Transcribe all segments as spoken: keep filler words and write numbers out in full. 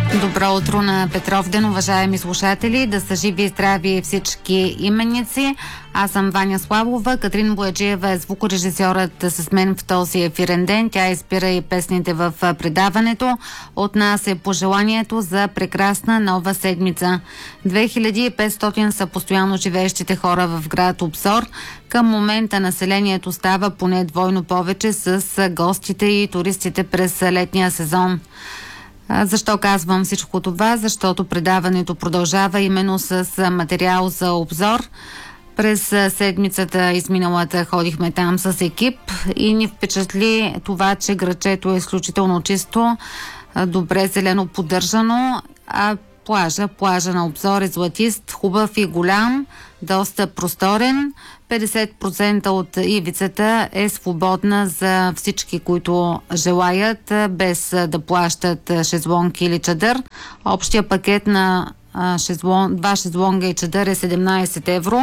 Добро утро на Петровден, уважаеми слушатели. Да са живи и здрави всички именици. Аз съм Ваня Славова. Катрин Бояджиева е звукорежисьорът с мен в този ефирен ден. Тя избира и песните в предаването. От нас е пожеланието за прекрасна нова седмица. две хиляди и петстотин са постоянно живеещите хора в град Обзор. Към момента населението става поне двойно повече с гостите и туристите през летния сезон. Защо казвам всичко това? Защото предаването продължава именно с материал за обзор. През седмицата изминалата ходихме там с екип и ни впечатли това, че градчето е изключително чисто, добре зелено поддържано, а плажа, плажа на Обзор е златист, хубав и голям, доста просторен. петдесет процента от ивицата е свободна за всички, които желаят, без да плащат шезлонг или чадър. Общия пакет на шезлон, два шезлонга и чадър е седемнайсет евро.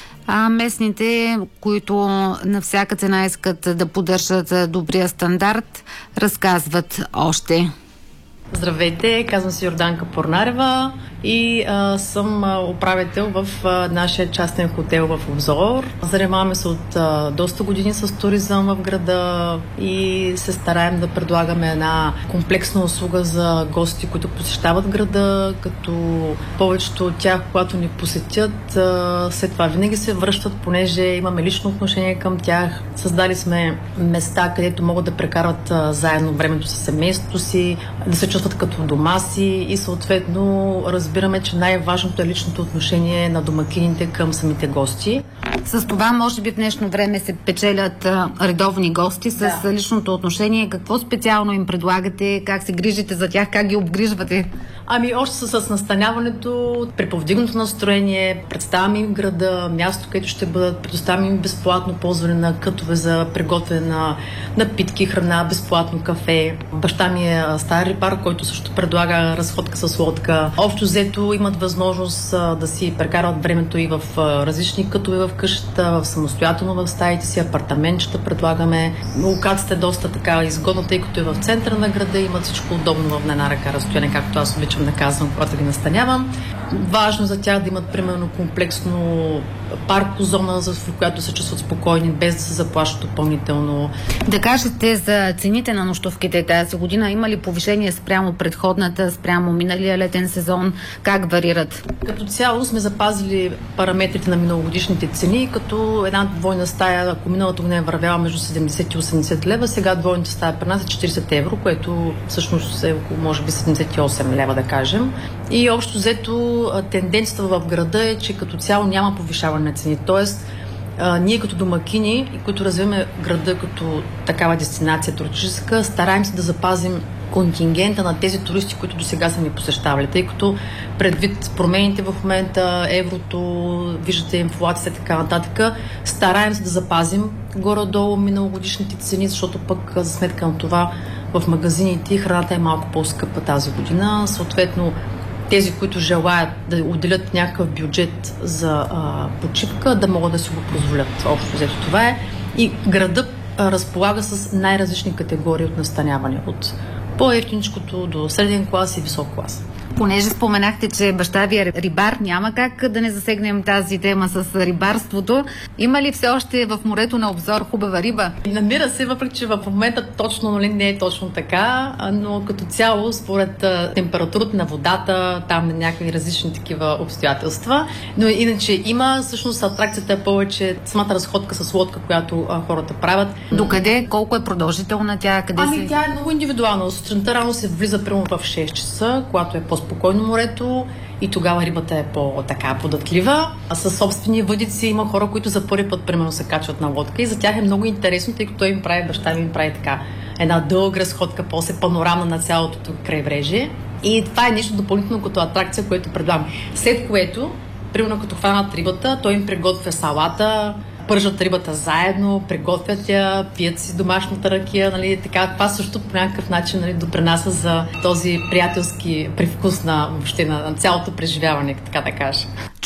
А местните, които на всяка цена искат да поддържат добрия стандарт, разказват още. Здравейте, казвам се Йорданка Порнарева и а, съм а, управител в а, нашия частен хотел в Обзор. Занимаваме се от а, доста години с туризъм в града и се стараем да предлагаме една комплексна услуга за гости, които посещават града, като повечето от тях, когато ни посетят, а, след това винаги се връщат, понеже имаме лично отношение към тях. Създали сме места, където могат да прекарват а, заедно времето с семейството си, да се чувстват като дома си и съответно разбираме, че най-важното е личното отношение на домакините към самите гости. С това може би в днешно време се печелят а, редовни гости с да. личното отношение. Какво специално им предлагате? Как се грижите за тях? Как ги обгрижвате? Ами още с, с настаняването, при повдигнато настроение, представяме им града, място, където ще бъдат, предоставяме им безплатно ползване на кътове за приготвяне на напитки, храна, безплатно кафе. Баща ми е стар рибар, който също предлага разходка с лодка. Общо взето имат възможност а, да си прекарват времето и в а, различни кътове в къщата, в самостоятелно в стаите си, апартаментчета предлагаме. Локацията е доста така изгодна, тъй като е в центъра на града, имат всичко удобно в една ръка разстояние, както аз обичам да казвам, когато ги настанявам. Важно за тях да имат примерно комплексно парко зона, в която се чувстват спокойни, без да се заплащат допълнително. Да кажете за цените на нощувките тази година. Има ли повишение спрямо предходната, спрямо миналия летен сезон? Как варират? Като цяло сме запазили параметрите на миналогодишните цени, като една двойна стая, ако миналата година е вървяла между седемдесет и осемдесет лева, сега двойната стая при нас е четирийсет евро, което всъщност е около може би седемдесет и осем лева, да кажем. И общо взето тенденцията в града е, че като цяло няма повишаване на цени. Тоест, а, ние като домакини, които развиваме града като такава дестинация туристическа, стараем се да запазим контингента на тези туристи, които до сега са ни посещавали, тъй като предвид промените в момента, еврото, виждате инфлацията и така нататък, стараем се да запазим горе-долу миналогодишните цени, защото пък за сметка на това в магазините храната е малко по-скъпа тази година. Съответно, тези, които желаят да отделят някакъв бюджет за а, почивка, да могат да си го позволят. Общо взето това е. И градът а, разполага с най-различни категории от настаняване. От по-евтиничкото до среден клас и висок клас. Понеже споменахте, че баща ви е рибар, няма как да не засегнем тази тема с рибарството. Има ли все още в морето на Обзор хубава риба? Намира се, въпреки че в момента точно, нали, не е точно така, но като цяло, според температурата на водата, там някакви различни такива обстоятелства. Но иначе има, всъщност атракцията е повече самата разходка с лодка, която а, хората правят. Докъде? Колко е продължителна тя? Къде ами се... тя е много индивидуална. Сутринта рано се влиза примерно в шест часа, когато е по-спокойно морето и тогава рибата е по-така податлива. А със собствени въдици има хора, които за първи път примерно се качват на лодка и за тях е много интересно, тъй като той им прави, баща ми им прави така една дълга разходка, после панорама на цялото крайбрежие. И това е нещо допълнително като атракция, което предлагам. След което, примерно като хванат рибата, той им приготвя салата, пържат рибата заедно, приготвят я, пият си домашната ракия, нали, така. Това също по някакъв начин, нали, допринася за този приятелски привкус на въобще на цялото преживяване, така да кажа.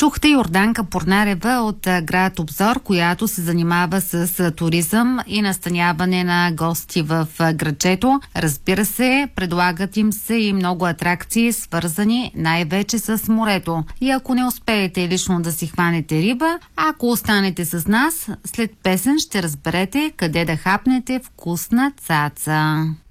Чухте Йорданка Порнарева от град Обзор, която се занимава с туризъм и настаняване на гости в градчето. Разбира се, предлагат им се и много атракции, свързани най-вече с морето. И ако не успеете лично да си хванете риба, ако останете с нас, след песен ще разберете къде да хапнете вкусна цаца.